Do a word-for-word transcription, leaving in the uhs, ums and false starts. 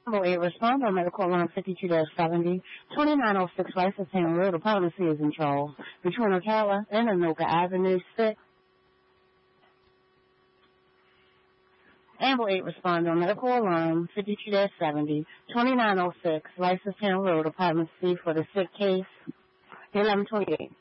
Amber eight, respond on medical line fifty-two seventy, twenty-nine oh six Ricestown Road. The policy is in Charles, between Ocala and Anoka Avenue six. Amber eight, respond on medical line fifty-two seventy, twenty-nine oh six Ricestown Road, apartment C for the sick case, eleven twenty-eight.